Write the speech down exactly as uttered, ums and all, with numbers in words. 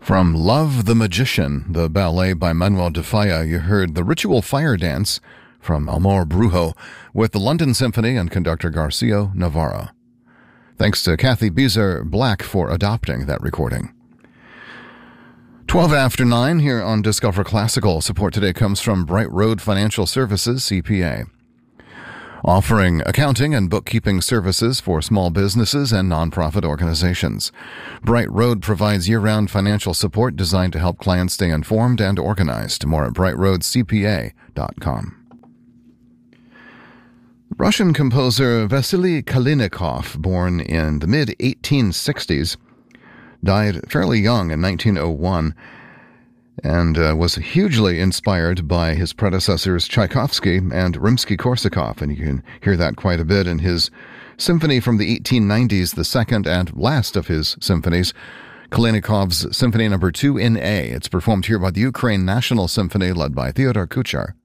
From Love the Magician, the ballet by Manuel de Falla, you heard the Ritual Fire Dance from Amor Brujo with the London Symphony and conductor Garcio Navarro. Thanks to Kathy Beezer Black for adopting that recording. twelve after nine here on Discover Classical. Support today comes from Bright Road Financial Services, C P A. Offering accounting and bookkeeping services for small businesses and nonprofit organizations. Bright Road provides year-round financial support designed to help clients stay informed and organized. More at bright road c p a dot com. Russian composer Vasily Kalinikov, born in the mid eighteen sixties, died fairly young in nineteen oh one, and uh, was hugely inspired by his predecessors Tchaikovsky and Rimsky-Korsakov, and you can hear that quite a bit in his symphony from the eighteen nineties, the second and last of his symphonies, Kalinikov's Symphony Number two in A. It's performed here by the Ukraine National Symphony, led by Theodor Kuchar.